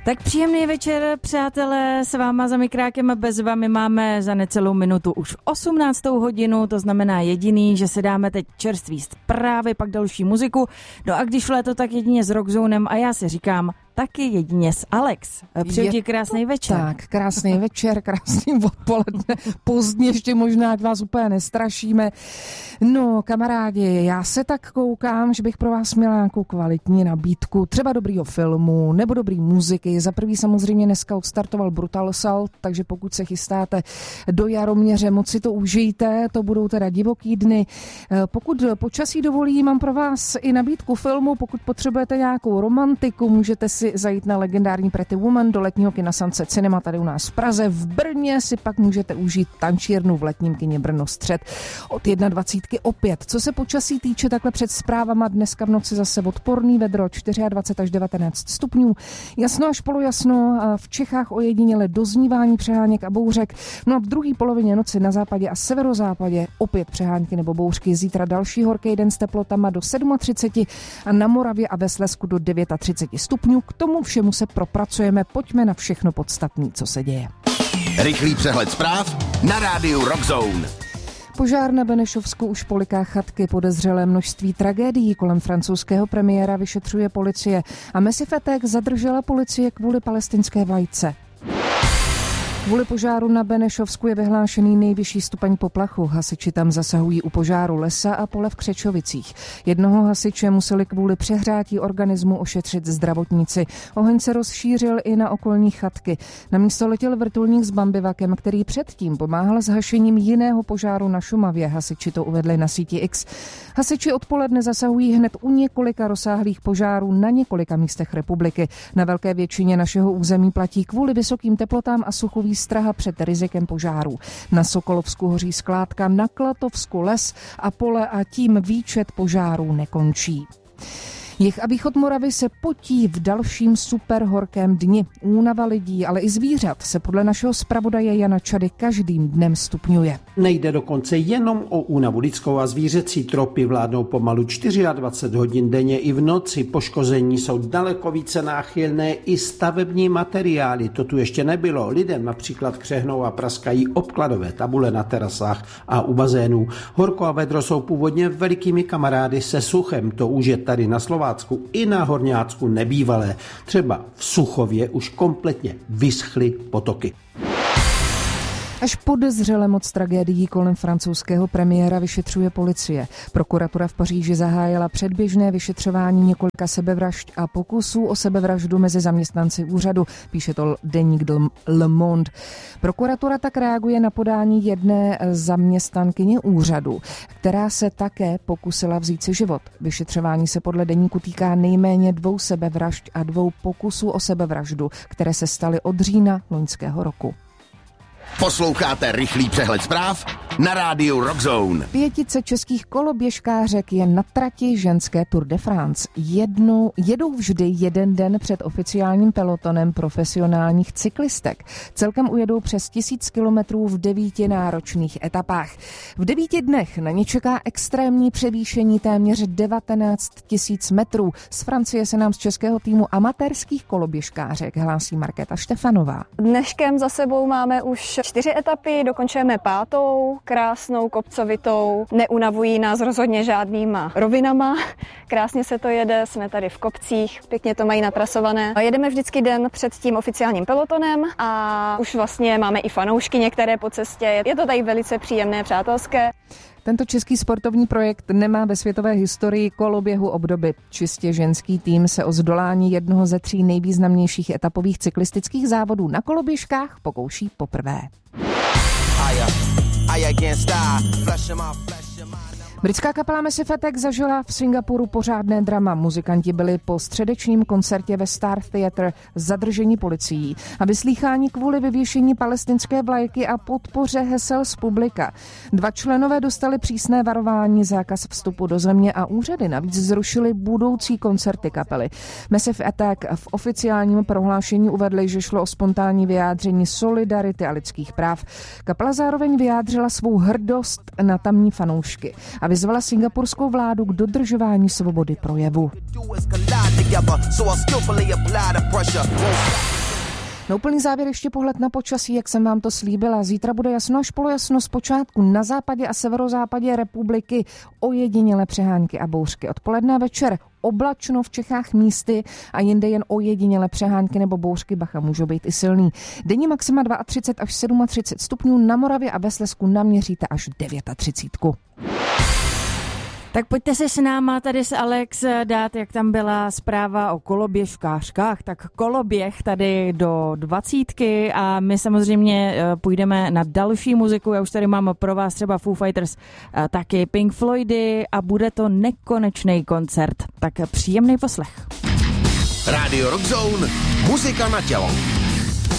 Tak příjemný večer, přátelé, s váma za mikrákem a bez vami máme za necelou minutu už 18. hodinu, to znamená jediný, že si dáme teď čerstvý zprávy, pak další muziku, no a když léto, tak jedině s Rockzónem a já si říkám, taky jedině s Alex. Přeju ti krásný večer. Tak, krásný večer, krásný odpoledne, pozdě ještě možná, ať vás úplně nestrašíme. No, kamarádi, já se tak koukám, že bych pro vás měla nějakou kvalitní nabídku, třeba dobrýho filmu nebo dobrý muziky. Za prvý samozřejmě dneska odstartoval Brutal Assault, takže pokud se chystáte do Jaroměře, moc si to užijte, to budou teda divoký dny. Pokud počasí dovolí, mám pro vás i nabídku filmu, pokud potřebujete nějakou romantiku, můžete si zajít na legendární Pretty Woman do letního kina Sunset Cinema tady u nás v Praze. V Brně si pak můžete užít tančírnu v letním kině Brno Střed od 21. opět. Co se počasí týče, takhle před zprávama dneska v noci zase odporný vedro 24 až 19 stupňů. Jasno až polojasno, v Čechách ojediněle doznívání přeháněk a bouřek. No a v druhé polovině noci na západě a severozápadě opět přehánky nebo bouřky. Zítra další horký den s teplotama do 37 a na Moravě a ve Slezsku do 39 stupňů. K tomu všemu se propracujeme. Pojďme na všechno podstatné, co se děje. Rychlý přehled zpráv na rádiu Rockzone. Požár na Benešovsku už poliká chatky, podezřelé množství tragédií kolem francouzského premiéra vyšetřuje policie a Massive Attack zadržela policie kvůli palestinské vlajce. Kvůli požáru na Benešovsku je vyhlášený nejvyšší stupeň poplachu. Hasiči tam zasahují u požáru lesa a pole v Křečovicích. Jednoho hasiče museli kvůli přehrátí organismu ošetřit zdravotníci. Oheň se rozšířil i na okolní chatky. Na místo letěl vrtulník s bambivakem, který předtím pomáhal s hašením jiného požáru na Šumavě. Hasiči to uvedli na síti X. Hasiči odpoledne zasahují hned u několika rozsáhlých požárů na několika místech republiky. Na velké většině našeho území platí kvůli vysokým teplotám a suchu straha před rizikem požárů. Na Sokolovsku hoří skládka, na Klatovsku les a pole a tím výčet požárů nekončí. Jih a východ Moravy se potí v dalším superhorkém dni. Únava lidí, ale i zvířat se podle našeho zpravodaje Jana Čady každým dnem stupňuje. Nejde dokonce jenom o únavu lidskou a zvířecí. Tropy vládnou pomalu 24 hodin denně i v noci. Poškození jsou daleko více náchylné i stavební materiály. To tu ještě nebylo. Lidem například křehnou a praskají obkladové tabule na terasách a u bazénů. Horko a vedro jsou původně velikými kamarády se suchem. To už je tady na Slovácku i na Horňácku nebývalé. Třeba v Suchově už kompletně vyschly potoky. Až podezřele moc tragédií kolem francouzského premiéra vyšetřuje policie. Prokuratura v Paříži zahájila předběžné vyšetřování několika sebevražd a pokusů o sebevraždu mezi zaměstnanci úřadu, píše to deník Le Monde. Prokuratura tak reaguje na podání jedné zaměstnankyně úřadu, která se také pokusila vzít si život. Vyšetřování se podle deníku týká nejméně 2 sebevražd a 2 pokusů o sebevraždu, které se staly od října loňského roku. Posloucháte rychlý přehled zpráv na rádiu Rockzone. 5 českých koloběžkářek je na trati ženské Tour de France. Jedou vždy jeden den před oficiálním pelotonem profesionálních cyklistek. Celkem ujedou přes 1000 kilometrů v 9 náročných etapách. V 9 dnech na ně čeká extrémní převýšení téměř 19 000 metrů. Z Francie se nám z českého týmu amatérských koloběžkářek hlásí Markéta Štefanová. Dneškem za sebou máme už 4 etapy, dokončujeme 5. krásnou kopcovitou. Neunavují nás rozhodně žádnýma rovinama. Krásně se to jede, jsme tady v kopcích, pěkně to mají natrasované. Jedeme vždycky den před tím oficiálním pelotonem a už vlastně máme i fanoušky některé po cestě. Je to tady velice příjemné, přátelské. Tento český sportovní projekt nemá ve světové historii koloběhu obdoby. Čistě ženský tým se o zdolání jednoho ze 3 nejvýznamnějších etapových cyklistických závodů na koloběžkách pokouší poprvé. Britská kapela Massive Attack zažila v Singapuru pořádné drama. Muzikanti byli po středečním koncertě ve Star Theatre zadrženi policií a vyslýcháni kvůli vyvěšení palestinské vlajky a podpoře hesel z publika. 2 členové dostali přísné varování, zákaz vstupu do země a úřady navíc zrušily budoucí koncerty kapely. Massive Attack v oficiálním prohlášení uvedli, že šlo o spontánní vyjádření solidarity a lidských práv. Kapela zároveň vyjádřila svou hrdost na tamní fanoušky a vyzvala singapurskou vládu k dodržování svobody projevu. No úplný závěr ještě pohled na počasí, jak jsem vám to slíbila. Zítra bude jasno až polojasno, zpočátku na západě a severozápadě republiky ojedinělé přehánky a bouřky. Odpoledne a večer oblačno v Čechách místy a jinde jen ojedinělé přehánky nebo bouřky, bacha, můžou být i silný. Denní maxima 32 až 37 stupňů, na Moravě a ve Slezsku naměříte až 39. Tak pojďte se s náma tady s Alex dát, jak tam byla zpráva o koloběžkářkách, tak koloběh tady do 20 a my samozřejmě půjdeme na další muziku. Já už tady mám pro vás třeba Foo Fighters, taky Pink Floydy a bude to nekonečný koncert. Tak příjemný poslech. Radio Rock Zone, muzika na tělo.